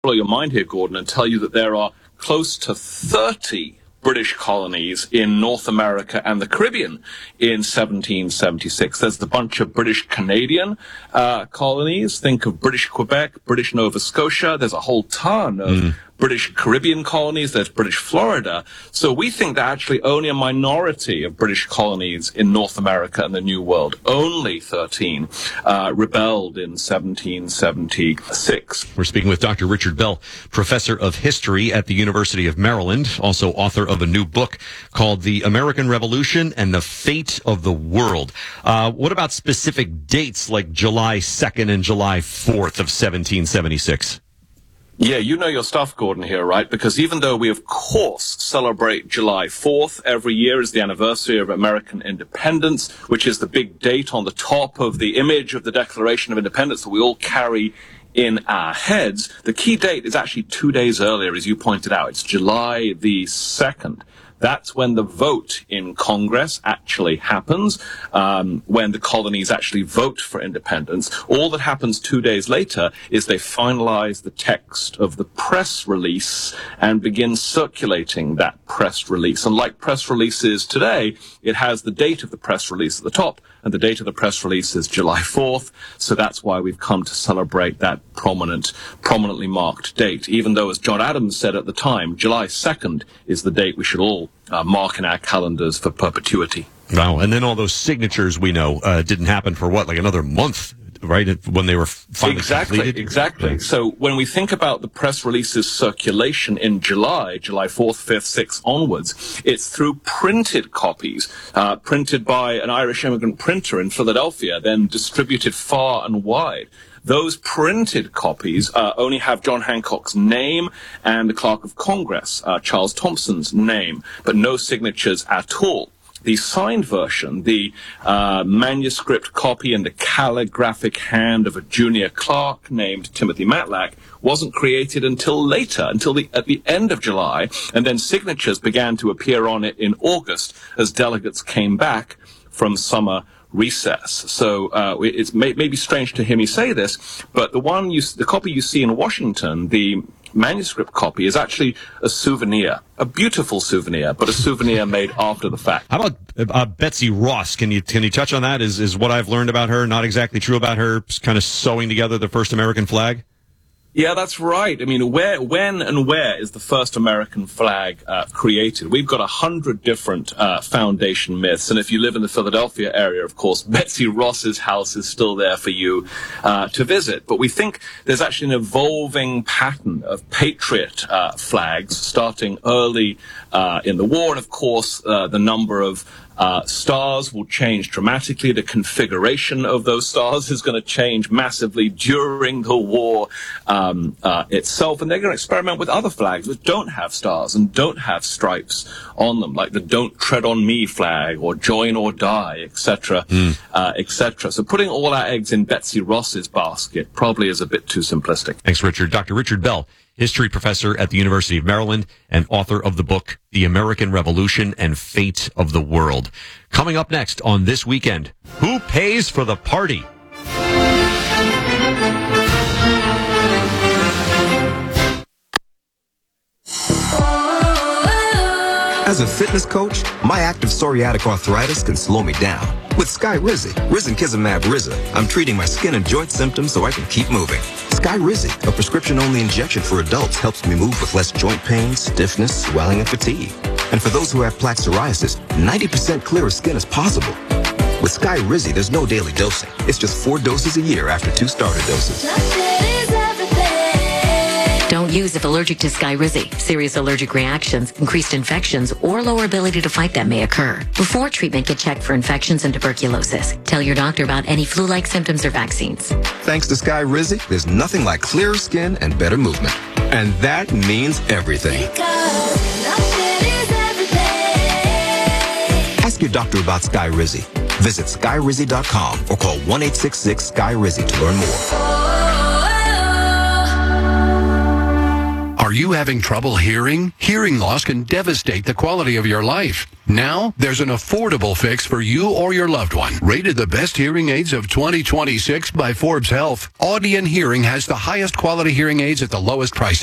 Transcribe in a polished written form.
blow your mind here, Gordon, and tell you that there are close to 30 British colonies in North America and the Caribbean in 1776. There's a bunch of British Canadian colonies. Think of British Quebec, British Nova Scotia. There's a whole ton of British Caribbean colonies. There's British Florida. So we think that actually only a minority of British colonies in North America and the New World, only 13, rebelled in 1776. We're speaking with Dr. Richard Bell, professor of history at the University of Maryland, also author of a new book called The American Revolution and the Fate of the World. What about specific dates like July 2nd and July 4th of 1776? Yeah, you know your stuff, Gordon, here, right? Because even though we, of course, celebrate July 4th every year as the anniversary of American independence, which is the big date on the top of the image of the Declaration of Independence that we all carry in our heads, the key date is actually 2 days earlier, as you pointed out. It's July the 2nd. That's when the vote in Congress actually happens, when the colonies actually vote for independence. All that happens 2 days later is they finalize the text of the press release and begin circulating that press release. And like press releases today, it has the date of the press release at the top, and the date of the press release is July 4th. So that's why we've come to celebrate that prominently marked date, even though, as John Adams said at the time, July 2nd is the date we should all mark in our calendars for perpetuity. Wow. And then all those signatures we know didn't happen for what, like another month, right? When they were finally completed? Exactly. So when we think about the press releases circulation in July 4th, 5th, 6th onwards, it's through printed copies, printed by an Irish immigrant printer in Philadelphia, then distributed far and wide. Those printed copies only have John Hancock's name and the Clerk of Congress, Charles Thompson's name, but no signatures at all. The signed version, the manuscript copy in the calligraphic hand of a junior clerk named Timothy Matlack, wasn't created until later, at the end of July, and then signatures began to appear on it in August as delegates came back from summer recess. So it's maybe strange to hear me say this, but the copy you see in Washington, the manuscript copy, is actually a souvenir, a beautiful souvenir, but a souvenir made after the fact. How about Betsy Ross? Can you touch on that? Is what I've learned about her not exactly true about her kind of sewing together the first American flag? Yeah, that's right. I mean, when and where is the first American flag created? We've got 100 different foundation myths, and if you live in the Philadelphia area, of course, Betsy Ross's house is still there for you to visit. But we think there's actually an evolving pattern of patriot flags starting early in the war, and of course, the number of stars will change dramatically. The configuration of those stars is going to change massively during the war itself. And they're going to experiment with other flags that don't have stars and don't have stripes on them, like the Don't Tread on Me flag or Join or Die, etc., etc. So putting all our eggs in Betsy Ross's basket probably is a bit too simplistic. Thanks, Richard. Dr. Richard Bell, history professor at the University of Maryland and author of the book, The American Revolution and Fate of the World. Coming up next on This Weekend, who pays for the party? As a fitness coach, my active psoriatic arthritis can slow me down. With Skyrizi, Risankizumab Riza, I'm treating my skin and joint symptoms so I can keep moving. Skyrizi, a prescription-only injection for adults, helps me move with less joint pain, stiffness, swelling, and fatigue. And for those who have plaque psoriasis, 90% clearer skin is possible. With Skyrizi, there's no daily dosing. It's just 4 doses a year after 2 starter doses. Don't use if allergic to Skyrizi. Serious allergic reactions, increased infections, or lower ability to fight them may occur. Before treatment, get checked for infections and tuberculosis. Tell your doctor about any flu-like symptoms or vaccines. Thanks to Skyrizi, there's nothing like clearer skin and better movement. And that means everything. Ask your doctor about Skyrizi. Visit Skyrizi.com or call 1-866-SKY-RIZI to learn more. Are Are you having trouble hearing? Hearing loss can devastate the quality of your life. Now, there's an affordable fix for you or your loved one. Rated the best hearing aids of 2026 by Forbes Health, Audion Hearing has the highest quality hearing aids at the lowest price.